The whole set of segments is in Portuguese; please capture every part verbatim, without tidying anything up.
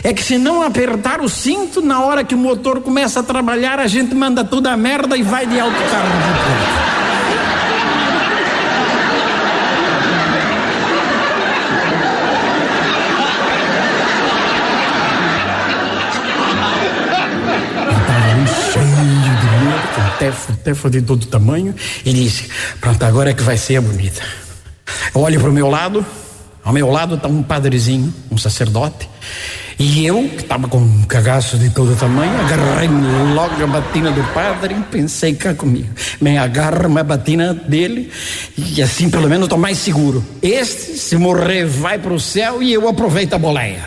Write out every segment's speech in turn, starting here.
é que se não apertar o cinto, na hora que o motor começa a trabalhar, a gente manda toda a merda e vai de autocarro de Porto. Tefo, tefo de todo tamanho, e disse: pronto, agora é que vai ser a bonita. Eu olho para o meu lado, ao meu lado está um padrezinho, um sacerdote, e eu, que estava com um cagaço de todo tamanho, agarrei-me logo a batina do padre e pensei cá comigo, me agarro a batina dele e assim pelo menos estou mais seguro. Este, se morrer, vai para o céu e eu aproveito a boleia.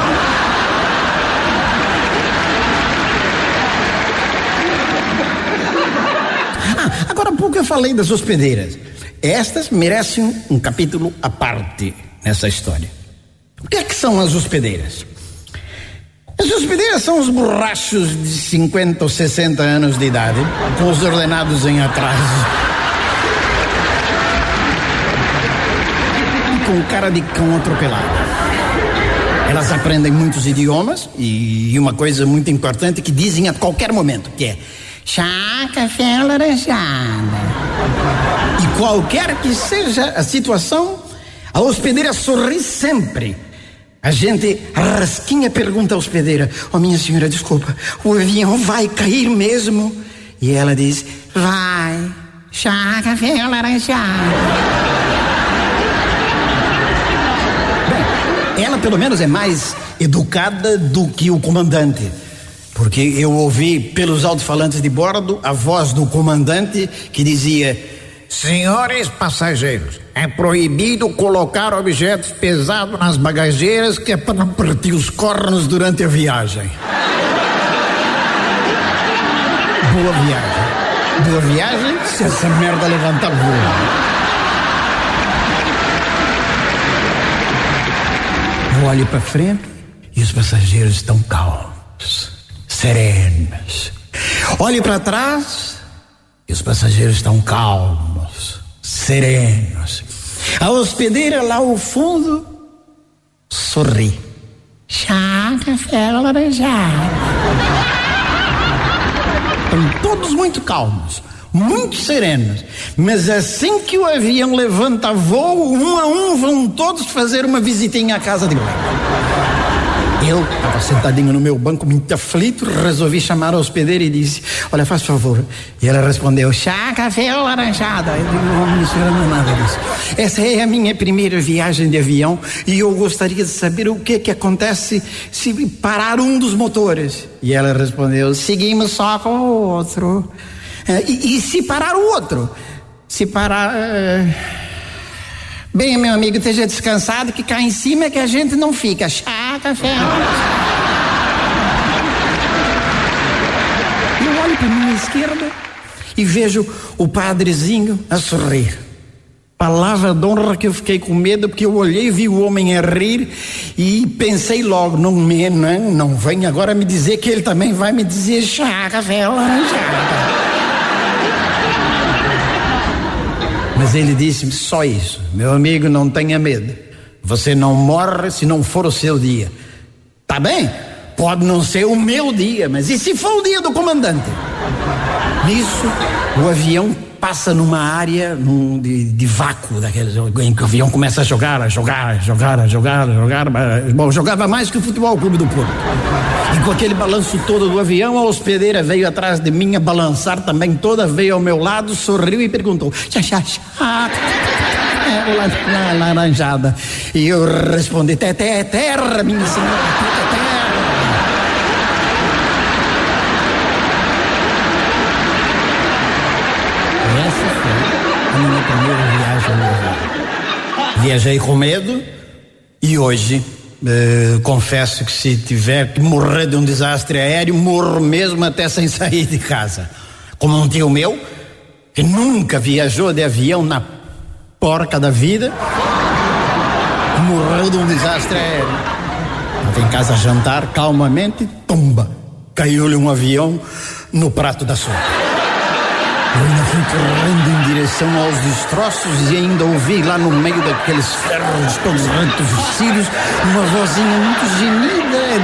Agora há pouco eu falei das hospedeiras. Estas merecem um capítulo à parte nessa história. O que é que são as hospedeiras? As hospedeiras são os borrachos de cinquenta ou sessenta anos de idade, com os ordenados em atraso e com cara de cão atropelado. Elas aprendem muitos idiomas e uma coisa muito importante que dizem a qualquer momento, que é: chá, café, laranjada. E qualquer que seja a situação, a hospedeira sorri sempre. A gente, a rasquinha, pergunta à hospedeira: oh, minha senhora, desculpa, o avião vai cair mesmo? E ela diz: vai, chá, café, laranjada. Bem, ela pelo menos é mais educada do que o comandante. Porque eu ouvi pelos alto-falantes de bordo a voz do comandante que dizia: senhores passageiros, é proibido colocar objetos pesados nas bagageiras, que é para não partir os cornos durante a viagem. Boa viagem. Boa viagem se essa merda levantar voo. Eu olho para frente e os passageiros estão calmos, serenos. Olhe para trás e os passageiros estão calmos, serenos. A hospedeira lá ao fundo sorri. Chá, café, laranjada. Estão todos muito calmos, muito serenos. Mas assim que o avião levanta voo, um a um vão todos fazer uma visitinha à casa de banho. Eu estava sentadinho no meu banco, muito aflito, resolvi chamar a hospedeira e disse: olha, faz favor. E ela respondeu: chá, café ou laranjada? Eu digo: não, minha senhora, não é nada disso. Essa é a minha primeira viagem de avião e eu gostaria de saber o que que acontece se parar um dos motores. E ela respondeu: seguimos só com o outro. E, e se parar o outro? Se parar... Uh... Bem, meu amigo, esteja descansado que cá em cima é que a gente não fica. Chá, café. Eu olho para a minha esquerda e vejo o padrezinho a sorrir. Palavra de honra que eu fiquei com medo, porque eu olhei e vi o homem a rir e pensei logo: não, me, não, não vem agora me dizer que ele também vai me dizer chá, café, laranjada. Mas ele disse só isso: meu amigo, não tenha medo, você não morre se não for o seu dia. Tá bem, pode não ser o meu dia, mas e se for o dia do comandante? Nisso, o avião passa numa área num, de, de vácuo, daqueles em que o avião começa a jogar, a jogar, a jogar, a jogar, a jogar. Bom, jogava mais que o Futebol Clube do Porto. E com aquele balanço todo do avião, a hospedeira veio atrás de mim a balançar também toda, veio ao meu lado, sorriu e perguntou: chá, chá, chá, é, laranjada. E eu respondi: té, té, terra, minha senhora, té, terra. Essa foi a minha primeira viagem no avião. Viajei com medo e hoje Uh, confesso que se tiver que morrer de um desastre aéreo, morro mesmo até sem sair de casa. Como um tio meu, que nunca viajou de avião na porca da vida, morreu de um desastre aéreo. Estava em casa a jantar, calmamente, tumba, caiu-lhe um avião no prato da sopa. Eu ainda fui correndo em direção aos destroços e ainda ouvi lá no meio daqueles ferros todos retorcidos uma vozinha muito gemida.